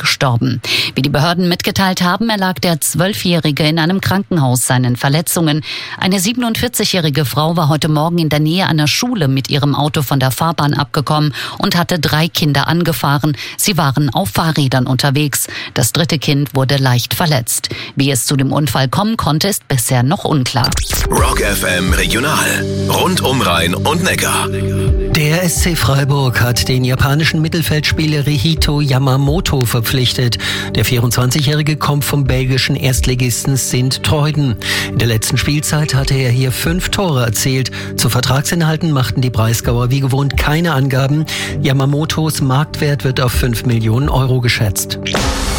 gestorben. Wie die Behörden mitgeteilt haben, erlag der 12-Jährige in einem Krankenhaus seinen Verletzungen. Eine 47-jährige Frau war heute Morgen in der Nähe einer Schule mit ihrem Auto von der Fahrbahn abgekommen und hatte 3 Kinder angefahren. Sie waren auf Fahrrädern unterwegs. Das 3. Kind wurde leicht verletzt. Wie es zu dem Unfall kommen konnte, ist bisher noch unklar. Rock FM Regional. Rund um Rhein und Neckar. Der SC Freiburg hat den japanischen Mittelfeldspieler Rihito Yamamoto verpflichtet. Der 24-Jährige kommt vom belgischen Erstligisten Sint-Truiden. In der letzten Spielzeit hatte er hier 5 Tore erzielt. Zu Vertragsinhalten machten die Breisgauer wie gewohnt keine Angaben. Yamamotos Marktwert wird auf 5 Millionen Euro geschätzt.